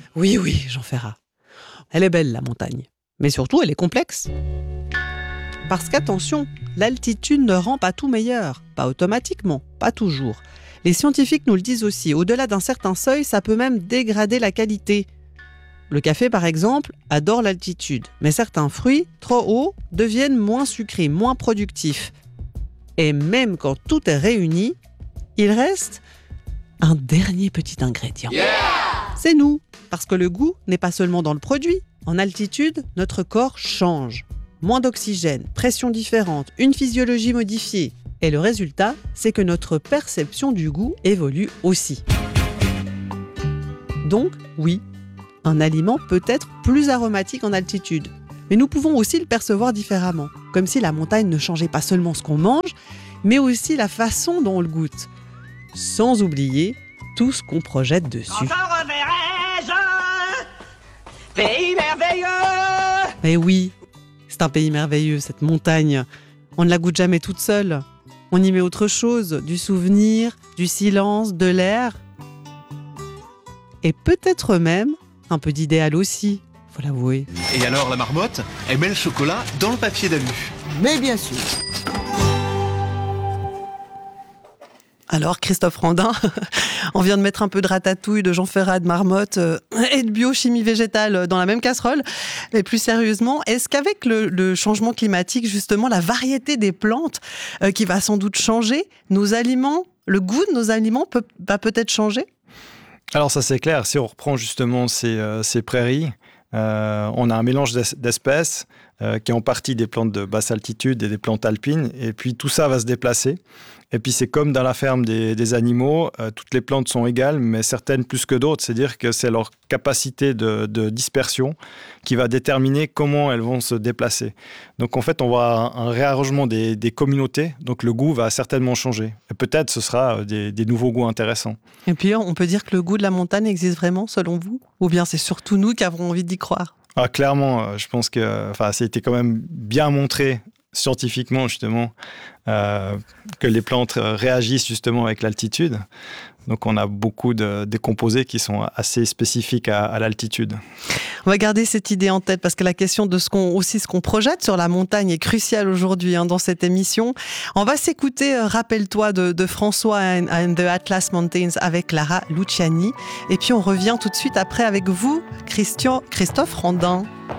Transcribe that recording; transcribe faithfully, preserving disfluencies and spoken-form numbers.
Oui, oui, Jean Ferrat. Elle est belle, la montagne. Mais surtout, elle est complexe. Parce qu'attention, l'altitude ne rend pas tout meilleur. Pas automatiquement, pas toujours. Les scientifiques nous le disent aussi, au-delà d'un certain seuil, ça peut même dégrader la qualité. Le café, par exemple, adore l'altitude, mais certains fruits, trop hauts, deviennent moins sucrés, moins productifs. Et même quand tout est réuni, il reste un dernier petit ingrédient. Yeah! C'est nous, parce que le goût n'est pas seulement dans le produit. En altitude, notre corps change. Moins d'oxygène, pression différente, une physiologie modifiée. Et le résultat, c'est que notre perception du goût évolue aussi. Donc, oui, un aliment peut être plus aromatique en altitude. Mais nous pouvons aussi le percevoir différemment, comme si la montagne ne changeait pas seulement ce qu'on mange, mais aussi la façon dont on le goûte. Sans oublier tout ce qu'on projette dessus. Quand on reverrai-je, pays merveilleux. Eh oui, c'est un pays merveilleux, cette montagne. On ne la goûte jamais toute seule. On y met autre chose, du souvenir, du silence, de l'air. Et peut-être même un peu d'idéal aussi, faut l'avouer. Et alors la marmotte, elle met le chocolat dans le papier d'alu. Mais bien sûr. Alors Christophe Randin, on vient de mettre un peu de ratatouille, de Jean Ferrat, de marmotte euh, et de biochimie végétale dans la même casserole. Mais plus sérieusement, est-ce qu'avec le, le changement climatique, justement, la variété des plantes euh, qui va sans doute changer, nos aliments, le goût de nos aliments peut, va peut-être changer ? Alors ça c'est clair, si on reprend justement ces, euh, ces prairies, euh, on a un mélange d'es- d'espèces euh, qui est en partie des plantes de basse altitude et des plantes alpines, et puis tout ça va se déplacer. Et puis c'est comme dans la ferme des, des animaux, euh, toutes les plantes sont égales, mais certaines plus que d'autres, c'est-à-dire que c'est leur capacité de, de dispersion qui va déterminer comment elles vont se déplacer. Donc en fait, on va avoir un réarrangement des, des communautés, donc le goût va certainement changer. Et peut-être ce sera des, des nouveaux goûts intéressants. Et puis on peut dire que le goût de la montagne existe vraiment, selon vous ? Ou bien c'est surtout nous qui avons envie d'y croire ? Ah, clairement, je pense que enfin, ça a été quand même bien montré scientifiquement justement euh, que les plantes réagissent justement avec l'altitude. Donc on a beaucoup de, de composés qui sont assez spécifiques à, à l'altitude. On va garder cette idée en tête parce que la question de ce qu'on aussi ce qu'on projette sur la montagne est cruciale aujourd'hui hein, dans cette émission. On va s'écouter euh, Rappelle-toi de, de François and, and the Atlas Mountains avec Lara Luciani et puis on revient tout de suite après avec vous, Christian, Christophe Randin.